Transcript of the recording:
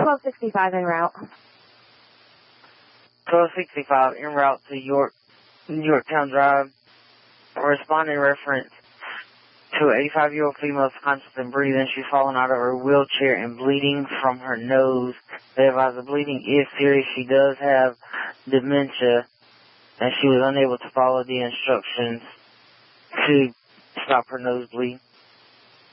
1265 en route. 1265 en route to Yorktown Drive. Responding reference to an 85-year-old female conscious and breathing. She's fallen out of her wheelchair and bleeding from her nose. They advise the bleeding is serious. She does have dementia, and she was unable to follow the instructions to stop her nosebleed.